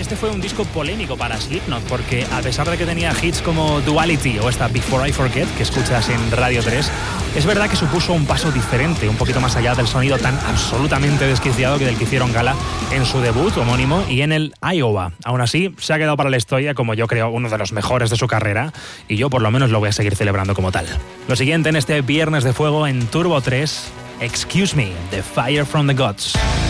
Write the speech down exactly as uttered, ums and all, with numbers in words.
Este fue un disco polémico para Slipknot porque a pesar de que tenía hits como Duality o esta Before I Forget que escuchas en Radio tres, es verdad que supuso un paso diferente, un poquito más allá del sonido tan absolutamente desquiciado que del que hicieron gala en su debut homónimo y en el Iowa. Aún así, se ha quedado para la historia como yo creo uno de los mejores de su carrera y yo por lo menos lo voy a seguir celebrando como tal. Lo siguiente en este Viernes de Fuego en Turbo tres, Excuse Me, The Fire from the Gods.